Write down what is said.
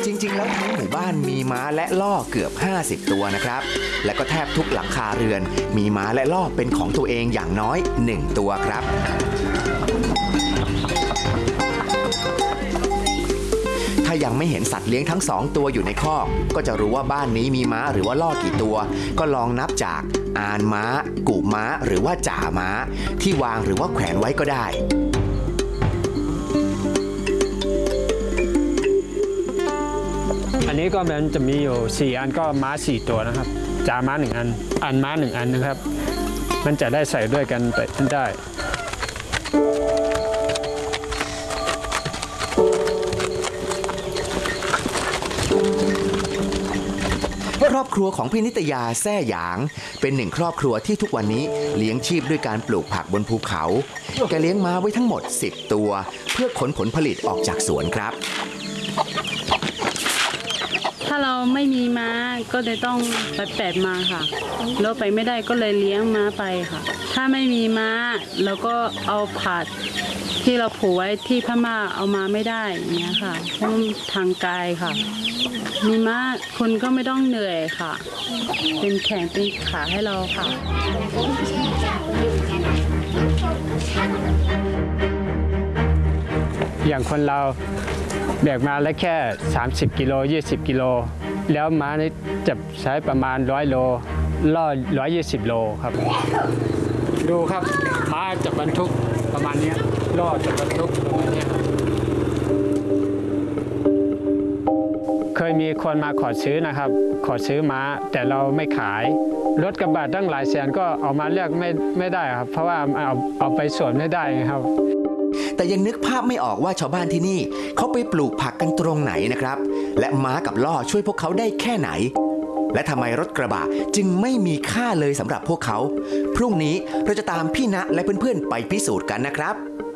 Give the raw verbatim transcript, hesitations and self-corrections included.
จริงๆแล้วทั้งหมู่บ้านมีม้าและล่อเกือบห้าสิบตัวนะครับและก็แทบทุกหลังคาเรือนมีม้าและล่อเป็นของตัวเองอย่างน้อยหนึ่งตัวครับถ้ายังไม่เห็นสัตว์เลี้ยงทั้งสองตัวอยู่ในคอกก็จะรู้ว่าบ้านนี้มีม้าหรือว่าล่อกี่ตัวก็ลองนับจากอานม้ากู่ม้าหรือว่าจ่าม้าที่วางหรือว่าแขวนไว้ก็ได้อันนี้ก็มันจะมีอยู่สี่อันก็ม้าสี่ตัวนะครับจ่าม้าหนึ่งอันอันม้าหนึ่งอันนะครับมันจะได้ใส่ด้วยกันไปได้ครอบครัวของพี่นิตยาแซ่หยางเป็นหนึ่งครอบครัวที่ทุกวันนี้เลี้ยงชีพด้วยการปลูกผักบนภูเขาแกเลี้ยงม้าไว้ทั้งหมดสิบตัวเพื่อขนผลผลิตออกจากสวนครับถ้าเราไม่มีม้าก็เลยต้องไปแปดมาค่ะแล้วไปไม่ได้ก็เลยเลี้ยงม้าไปค่ะถ้าไม่มีม้าเราก็เอาผัดที่เราผูกไว้ที่พม่าเอามาไม่ได้อย่างเงี้ยค่ะเพราะทางกายค่ะมีม้าคนก็ไม่ต้องเหนื่อยค่ะเป็นแขนเป็นขาให้เราค่ะอย่างคนเราแบกมาแล้วแค่สามสิบกิโลยี่สิบกิโลแล้วม้านี่จะใช้ประมาณร้อยโลล่อหนึ่งร้อยยี่สิบโลครับดูครับม้าจะบรรทุกประมาณนี้ล่อจะบรรทุกประมาณนี้เคยมีคนมาขอซื้อนะครับขอซื้อม้าแต่เราไม่ขายรถกระบะตั้งหลายแสนก็เอามาเลือกไม่ไม่ได้ครับเพราะว่าเอาเอาไปสวนไม่ได้ครับแต่ยังนึกภาพไม่ออกว่าชาวบ้านที่นี่เขาไปปลูกผักกันตรงไหนนะครับและม้ากับล่อช่วยพวกเขาได้แค่ไหนและทำไมรถกระบะจึงไม่มีค่าเลยสำหรับพวกเขาพรุ่งนี้เราจะตามพี่ณและเพื่อนๆไปพิสูจน์กันนะครับ